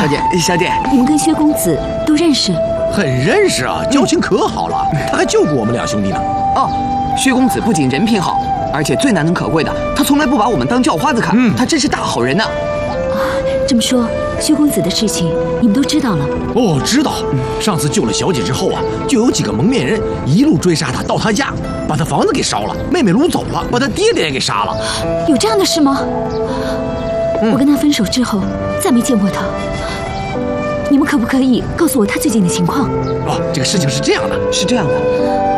小姐，小姐， 你们跟薛公子都认识？ 很认识啊，交情可好了，他还救过我们两兄弟呢。 哦，薛公子不仅人品好，而且最难能可贵的，他从来不把我们当叫花子看，他真是大好人呢。 这么说，薛公子的事情你们都知道了？ 哦，知道。上次救了小姐之后啊，就有几个蒙面人一路追杀他到他家，把他房子给烧了，妹妹掳走了，把他爹爹也给杀了。 有这样的事吗？我跟他分手之后再没见过他。你们可不可以告诉我他最近的情况？ 哦，这个事情是这样的， 是这样的。